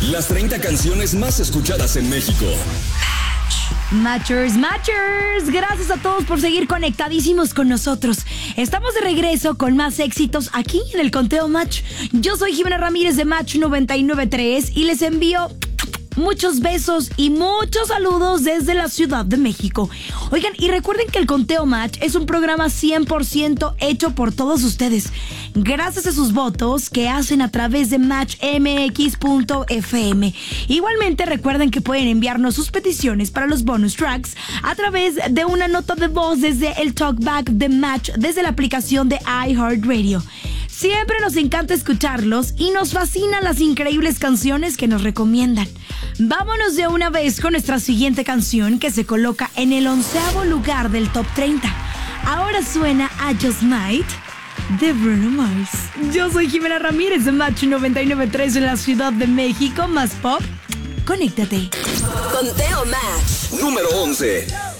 Las 30 canciones más escuchadas en México. Matchers, gracias a todos por seguir conectadísimos con nosotros. Estamos de regreso con más éxitos aquí en el Conteo Match. Yo soy Jimena Ramírez de Match 99.3 y les envío muchos besos y muchos saludos desde la Ciudad de México. Oigan, y recuerden que el Conteo Match es un programa 100% hecho por todos ustedes, gracias a sus votos que hacen a través de matchmx.fm. Igualmente recuerden que pueden enviarnos sus peticiones para los bonus tracks a través de una nota de voz desde el Talkback de Match, desde la aplicación de iHeartRadio. Siempre nos encanta escucharlos y nos fascinan las increíbles canciones que nos recomiendan. Vámonos de una vez con nuestra siguiente canción, que se coloca en el 11º lugar del Top 30. Ahora suena I Just Might de Bruno Mars. Yo soy Jimena Ramírez de Match 99.3 en la Ciudad de México. Más pop, conéctate. Conteo Match número 11.